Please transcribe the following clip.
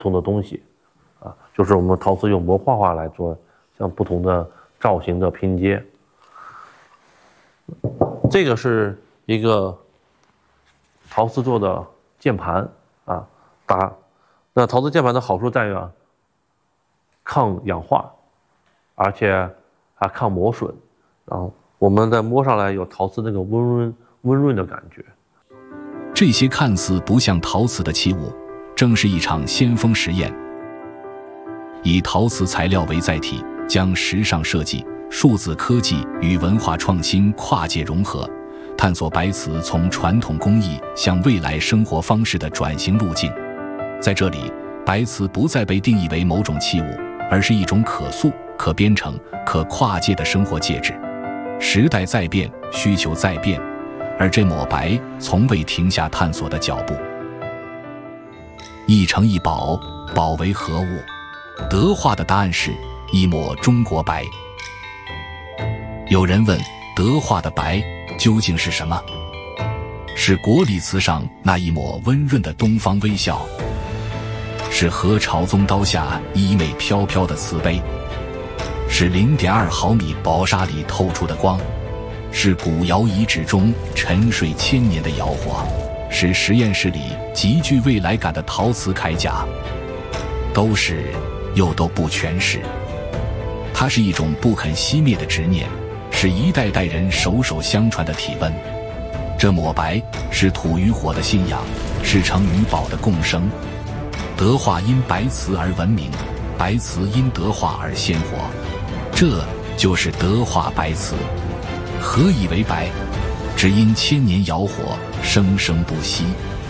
同的东西，就是我们陶瓷用模画画来做，像不同的造型的拼接。这个是一个陶瓷做的键盘那陶瓷键盘的好处在于抗氧化，而且还抗磨损，然后我们再摸上来有陶瓷那个温润的感觉。 这些看似不像陶瓷的器物，正是一场先锋实验，以陶瓷材料为载体，将时尚设计、数字科技与文化创新跨界融合，探索白瓷从传统工艺向未来生活方式的转型路径。在这里，白瓷不再被定义为某种器物，而是一种可塑、可编程、可跨界的生活介质。时代在变，需求在变，而这抹白从未停下探索的脚步。一城一宝，宝为何物？德化的答案是一抹中国白。有人问，德化的白究竟是什么？是国礼瓷上那一抹温润的东方微笑，是何朝宗刀下衣袂飘飘的瓷杯，是0.2毫米薄纱里透出的光，是古窑遗址中沉睡千年的窑火，是实验室里极具未来感的陶瓷铠甲。都是，又都不全是。它是一种不肯熄灭的执念，是一代代人手手相传的体温。这抹白是土与火的信仰，是成与宝的共生。德化因白瓷而闻名，白瓷因德化而鲜活，这就是德化白瓷。何以为白？只因千年窑火生生不息。